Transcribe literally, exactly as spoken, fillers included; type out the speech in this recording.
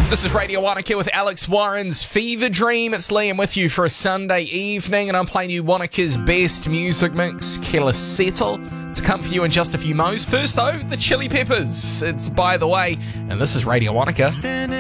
This is Radio Wanaka with Alex Warren's Fever Dream. It's Liam with you for a Sunday evening, and I'm playing you Wanaka's best music mix, Killer Settle, to come for you in just a few mo's. First though, the Chili Peppers. It's By the Way, and this is Radio Wanaka.